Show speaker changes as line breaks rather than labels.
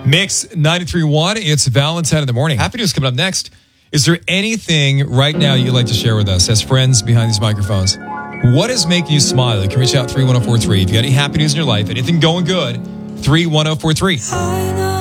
Mix 93.1. It's Valentine in the morning. Happy news coming up next. Is there anything right now you'd like to share with us as friends behind these microphones? What is making you smile? You can reach out 31043. If you got any happy news in your life, anything going good, 31043.